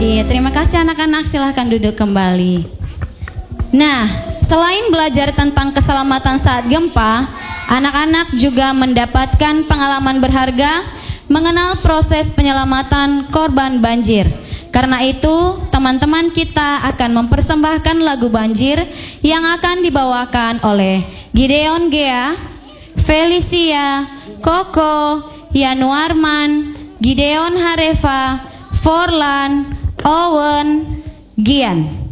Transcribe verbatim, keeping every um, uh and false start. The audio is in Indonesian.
Iya, terima kasih anak-anak, silahkan duduk kembali. Nah, selain belajar tentang keselamatan saat gempa, anak-anak juga mendapatkan pengalaman berharga mengenal proses penyelamatan korban banjir. Karena itu, teman-teman kita akan mempersembahkan lagu Banjir yang akan dibawakan oleh Gideon Gea, Felicia, Koko, Yanuarman, Gideon Hareva, Forlan, Owen, Gian.